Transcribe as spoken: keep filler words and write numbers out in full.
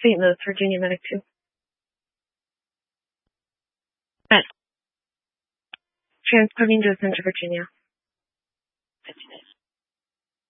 Saint Louis, Virginia, Medic two. Transporting to Center, Virginia.